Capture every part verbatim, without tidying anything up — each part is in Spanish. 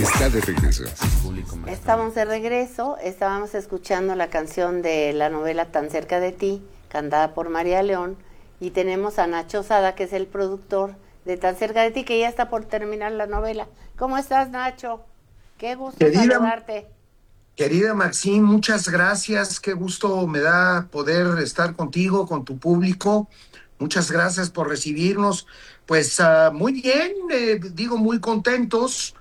está de regreso. Estamos de regreso, estábamos escuchando la canción de la novela Tan cerca de ti, cantada por María León, y tenemos a Nacho Sada, que es el productor de Tan cerca de ti, que ya está por terminar la novela. ¿Cómo estás, Nacho? Qué gusto Querida, saludarte. Querida Maxine, muchas gracias, qué gusto me da poder estar contigo, con tu público. Muchas gracias por recibirnos. Pues uh, muy bien, eh, digo, muy contentos.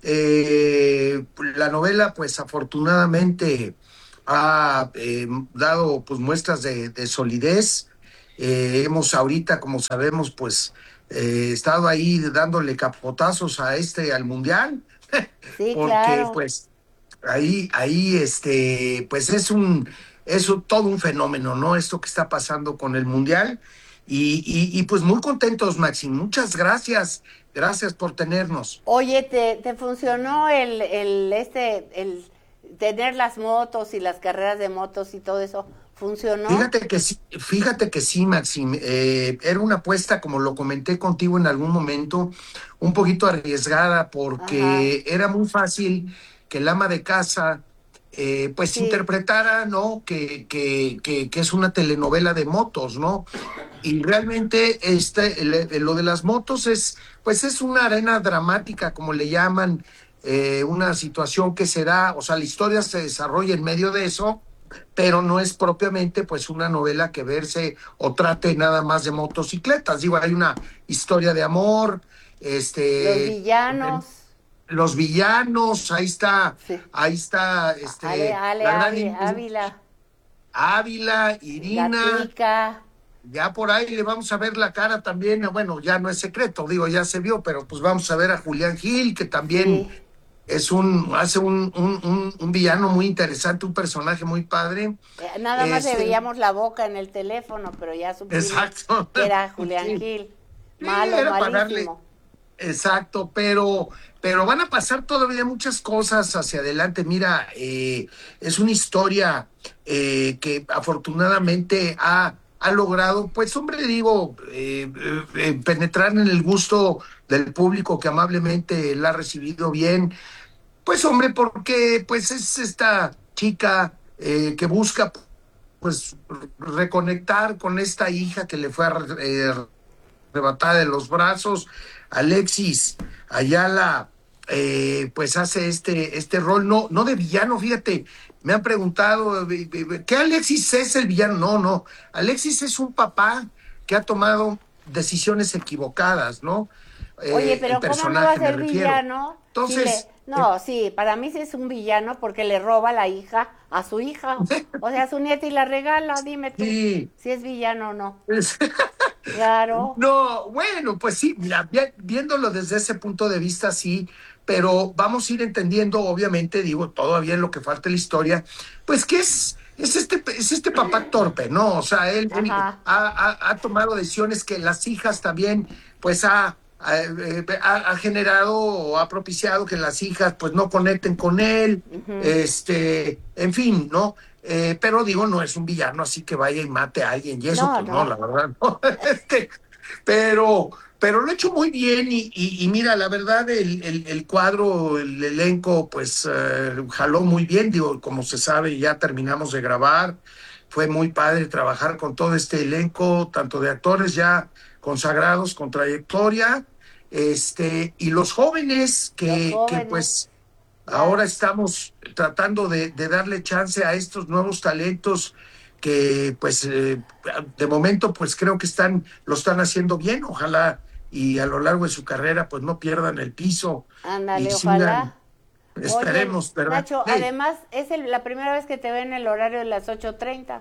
Eh, la novela, pues afortunadamente, ha eh, dado pues muestras de, de solidez. Eh, hemos ahorita, como sabemos, pues eh, estado ahí dándole capotazos a este, al Mundial, Sí, porque claro. pues ahí, ahí, este, pues es un, es un- todo un fenómeno, ¿no? Esto que está pasando con el Mundial. Y, y, y pues muy contentos, Maxine. Muchas gracias. Gracias por tenernos. Oye, ¿te, te funcionó el, el, este, el tener las motos y las carreras de motos y todo eso? ¿Funcionó? Fíjate que sí, fíjate que sí, Maxime. Eh, era una apuesta, como lo comenté contigo en algún momento, un poquito arriesgada, Ajá, porque era muy fácil que el ama de casa, eh, pues sí. interpretara, ¿no? Que, que, que, que es una telenovela de motos, ¿no? Y realmente este, el- lo de las motos es, pues es una arena dramática, como le llaman, eh, una situación que se da, o sea, la historia se desarrolla en medio de eso, pero no es propiamente pues una novela que verse o trate nada más de motocicletas. Digo, hay una historia de amor, Los este, villanos. los villanos, ahí está, Sí. ahí está, Ale, este, Ale la gran Ávila, Irin- Ávila, Ávila, Irina. Gatica. Ya por ahí le vamos a ver la cara también, bueno, ya no es secreto, digo, ya se vio, pero pues vamos a ver a Julián Gil, que también Sí. es un, hace un, un, un, un villano muy interesante, un personaje muy padre. Eh, Nada más le Este, veíamos la boca en el teléfono, pero ya supimos exacto. que era Julián Sí, Gil. sí, Malo, era para darle, malísimo. exacto, pero, pero van a pasar todavía muchas cosas hacia adelante. Mira, eh, es una historia eh, que afortunadamente ha, ha logrado, pues hombre, digo, eh, eh, eh, penetrar en el gusto del público que amablemente la ha recibido bien. Pues hombre, porque pues es esta chica eh, que busca pues reconectar con esta hija que le fue eh, arrebatada de los brazos. Alexis Ayala, eh, pues hace este, este rol, no, no de villano, fíjate, me han preguntado, eh, eh, ¿qué Alexis es el villano? No, no, Alexis es un papá que ha tomado decisiones equivocadas, ¿no? Oye, Eh, el pero ¿cómo no va a personaje, me ser refiero. villano si le... Entonces, eh, No, sí, para mí sí es un villano porque le roba la hija a su hija. O sea, a su nieta y la regala, dime tú, sí, si es villano o no. es- Claro. no, bueno, pues sí, mira, vi- viéndolo desde ese punto de vista, sí, pero vamos a ir entendiendo, obviamente, digo, todavía en lo que falta la historia, pues que es, es este, es este papá torpe, ¿no? O sea, él, él Ajá. ha, ha- ha tomado decisiones que las hijas también, pues ha, ha, eh, ha- ha generado o ha propiciado que las hijas, pues no conecten con él, Ujú. este, en fin, ¿no? Eh, pero digo, no es un villano así que vaya y mate a alguien, y eso, No, pues no, no. la verdad, no. Este, pero, pero lo he hecho muy bien y, y, y mira, la verdad, el, el, el cuadro, el elenco, pues eh, jaló muy bien, digo, como se sabe, ya terminamos de grabar, fue muy padre trabajar con todo este elenco, tanto de actores ya consagrados, con trayectoria, este, y los jóvenes Los que, que jóvenes, pues ahora claro. estamos tratando de, de darle chance a estos nuevos talentos que pues eh, de momento pues creo que están, lo están haciendo bien, ojalá y a lo largo de su carrera pues no pierdan el piso y Ándale, sigan, ojalá. Oye, esperemos, ¿verdad? Nacho, Hey, además es el- la primera vez que te veo en el horario de las ocho treinta.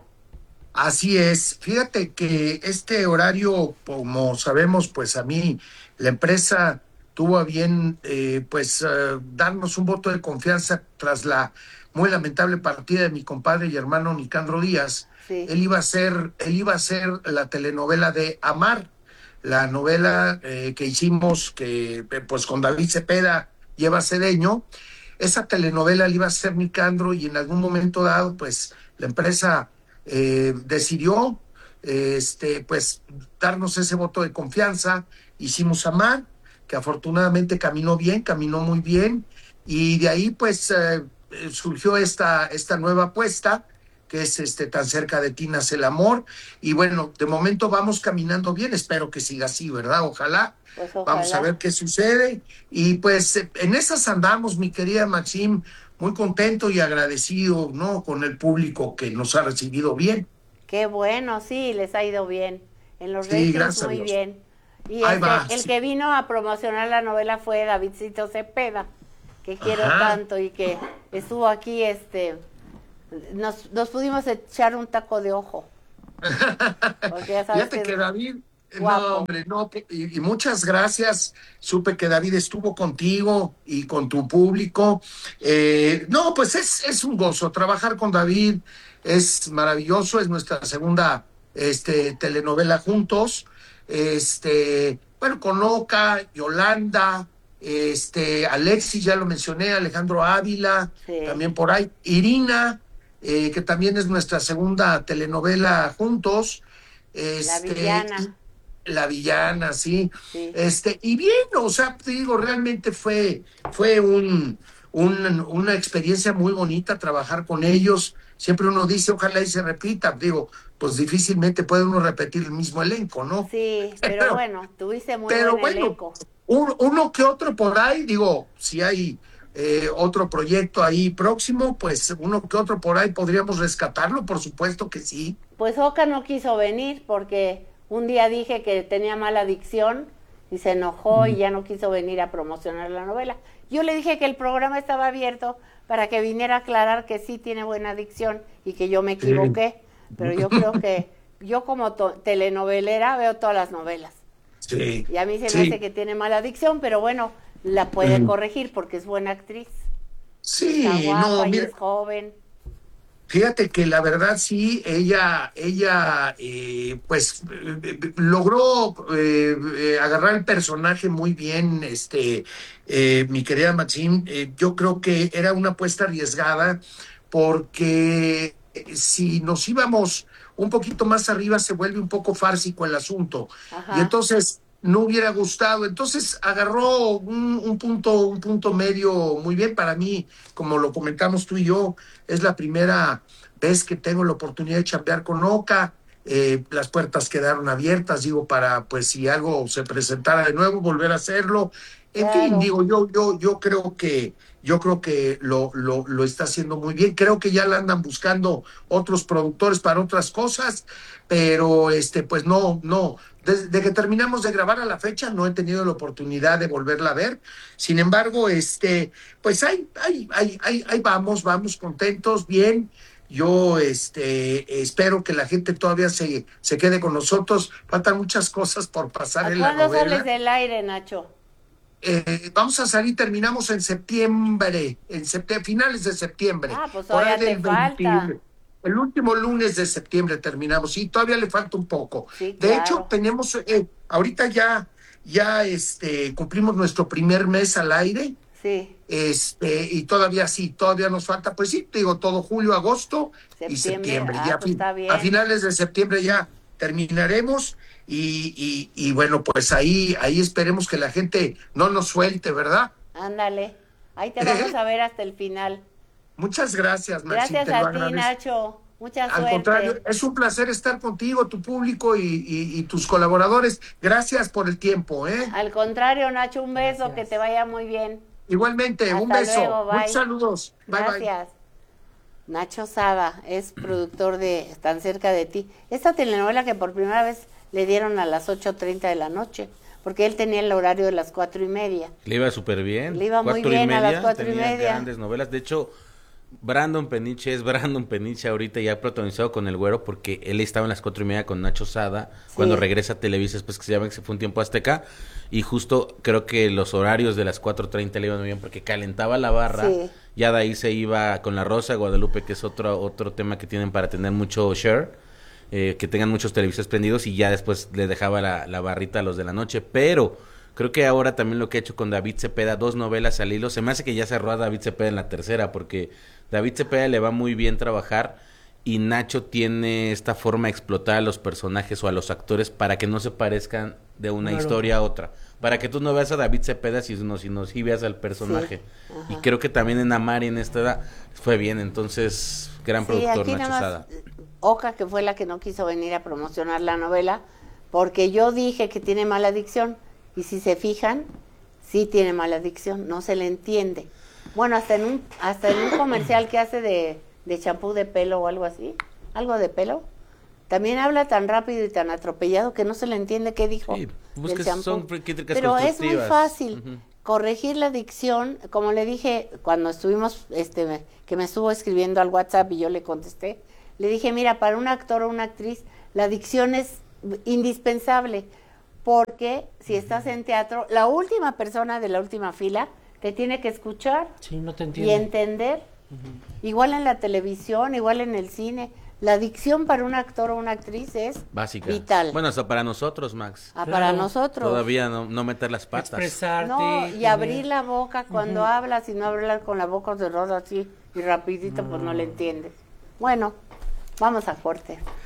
así es, fíjate que este horario, como sabemos, pues a mí la empresa tuvo a bien eh, pues eh, darnos un voto de confianza tras la muy lamentable partida de mi compadre y hermano Nicandro Díaz. Sí. Él iba a ser, él iba a ser la telenovela de Amar, la novela eh, que hicimos que eh, pues con David Cepeda lleva Cedeño. Esa telenovela la iba a ser Nicandro y en algún momento dado pues la empresa eh, decidió eh, este, pues darnos ese voto de confianza, hicimos Amar, que afortunadamente caminó bien, caminó muy bien, y de ahí pues eh, surgió esta, esta nueva apuesta, que es este Tan cerca de ti nace el amor, y bueno, de momento vamos caminando bien, espero que siga así, ¿verdad? Ojalá, Pues vamos a ojalá. ver qué sucede, y pues eh, en esas andamos, mi querida Maxim, muy contento y agradecido, ¿no? Con el público que nos ha recibido bien. Qué bueno, sí, les ha ido bien. En los Sí, ratings gracias a muy Dios. bien. Y Ahí este, va. el Sí. que vino a promocionar la novela fue Davidcito Cepeda, que quiero Ajá. tanto y que estuvo aquí, este, nos, nos pudimos echar un taco de ojo, porque ya sabes que Fíjate es que David, no, guapo. hombre, no, y, y muchas gracias. Supe que David estuvo contigo y con tu público. Eh, no, pues es, es un gozo trabajar con David, es maravilloso, es nuestra segunda este, telenovela juntos. Este, bueno, con Oca, Yolanda, este, Alexis, ya lo mencioné, Alejandro Ávila, Sí, también por ahí, Irina, eh, que también es nuestra segunda telenovela juntos. la Este, villana, y la villana, sí. sí. Este, y bien, o sea, te digo, realmente fue, fue un, un- una experiencia muy bonita trabajar con ellos. Siempre uno dice, ojalá y se repita. Digo, pues difícilmente puede uno repetir el mismo elenco, ¿no? Sí, pero Pero, bueno, tuviste muy pero buen bueno, elenco. un- uno que otro por ahí, digo, si hay eh, otro proyecto ahí próximo, pues uno que otro por ahí podríamos rescatarlo, por supuesto que sí. Pues Oka no quiso venir porque un día dije que tenía mala dicción y se enojó y ya no quiso venir a promocionar la novela. Yo le dije que el programa estaba abierto para que viniera a aclarar que sí tiene buena dicción y que yo me Sí. equivoqué, pero yo creo que yo como telenovelera veo todas las novelas Sí, y a mí se me hace sí. que tiene mala dicción, pero bueno, la puede Mm. corregir porque es buena actriz, está Sí, no, guapa y mira, es joven. fíjate que la verdad sí, ella, ella, eh, pues eh, eh, logró eh, eh, agarrar el personaje muy bien, este, eh, mi querida Maxine. Eh, yo creo que era una apuesta arriesgada porque eh, si nos íbamos un poquito más arriba se vuelve un poco fársico el asunto y Ajá, entonces no hubiera gustado. Entonces agarró un, un punto, un punto medio muy bien para mí, como lo comentamos tú y yo. Es la primera vez que tengo la oportunidad de chambear con Oca. Eh, las puertas quedaron abiertas, digo, para pues si algo se presentara de nuevo, volver a hacerlo. En fin, claro. digo, yo, yo, yo creo que, yo creo que lo, lo, lo está haciendo muy bien. Creo que ya la andan buscando otros productores para otras cosas, pero este, pues no, no. Desde que terminamos de grabar a la fecha, no he tenido la oportunidad de volverla a ver. Sin embargo, este, pues ahí, ahí, ahí, ahí, ahí vamos, vamos contentos, bien. Yo este, espero que la gente todavía se, se quede con nosotros. Faltan muchas cosas por pasar ¿A en la cuándo sales novela. del aire, Nacho? Eh, vamos a salir, terminamos en septiembre, en septiembre, finales de septiembre, Ah, pues por ahí todavía te del falta. veinte, el último lunes de septiembre terminamos, y todavía le falta un poco. Sí, De hecho, claro. tenemos, eh, ahorita ya, ya este, cumplimos nuestro primer mes al aire, Sí, este, y todavía sí, todavía nos falta, pues sí, te digo, todo julio, agosto y septiembre. septiembre. Ah, Ya pues fin, está a bien. finales de septiembre ya terminaremos y, y, y bueno, pues ahí, ahí esperemos que la gente no nos suelte, ¿verdad? Ándale. Ahí te vamos a ver hasta el final. Muchas gracias, Maxim, Gracias te lo a ti, agradezco. Nacho. Mucha Al contrario, suerte. es un placer estar contigo, tu público y, y, y tus colaboradores. Gracias por el tiempo, ¿eh? Al contrario, Nacho, un beso, que te Gracias. vaya muy bien. Igualmente, un Hasta beso, luego, muchos bye. saludos. Bye, bye. Gracias. Nacho Sada es productor de Tan cerca de ti. Esta telenovela que por primera vez le dieron a las ocho treinta de la noche, porque él tenía el horario de las cuatro y media. Le iba súper bien. Le iba muy Cuatro y bien a las media, cuatro y tenía media. grandes novelas. De hecho, Brandon Peniche es Brandon Peniche ahorita ya protagonizado con El Güero, porque él estaba en las cuatro y media con Nacho Sada, Sí. cuando regresa a Televisa, después que se llama que se fue un tiempo a Azteca, y justo creo que los horarios de las cuatro treinta le iban muy bien, porque calentaba la barra, Sí. ya de ahí se iba con La Rosa de Guadalupe, que es otro, otro tema que tienen para tener mucho share, eh, que tengan muchos televisores prendidos, y ya después le dejaba la, la barrita a los de la noche, pero creo que ahora también lo que ha hecho con David Cepeda, dos novelas al hilo, se me hace que ya cerró a David Cepeda en la tercera, porque David Cepeda le va muy bien trabajar y Nacho tiene esta forma de explotar a los personajes o a los actores para que no se parezcan de una Claro. historia a otra. Para que tú no veas a David Cepeda, sino, sino sí veas al personaje. Sí, ajá. Y creo que también en Amar y en esta edad fue bien. Entonces, gran Sí, productor aquí Nacho nada Sada. más Oca, que fue la que no quiso venir a promocionar la novela, porque yo dije que tiene mala dicción. Y si se fijan, sí tiene mala dicción, no se le entiende. Bueno, hasta en un, hasta en un comercial que hace de, de champú de pelo o algo así, algo de pelo, también habla tan rápido y tan atropellado que no se le entiende qué dijo. Sí, pues del que champú. son críticas Pero es muy constructivas. fácil Ujú. corregir la dicción, como le dije cuando estuvimos, este, me- que me estuvo escribiendo al WhatsApp y yo le contesté, le dije, mira, para un actor o una actriz, la dicción es indispensable, porque si estás en teatro, la última persona de la última fila te tiene que escuchar Sí, no te y entiendo. entender. Igual en la televisión, igual en el cine, la dicción para un actor o una actriz es Básica. vital. Bueno, hasta para nosotros, Max. Ah, Claro. para nosotros. Todavía no, no meter las patas. Expresarte. No, y tener- abrir la boca cuando hablas y no hablar con la boca cerrada así y rapidito, pues no le entiendes. Bueno, vamos a corte.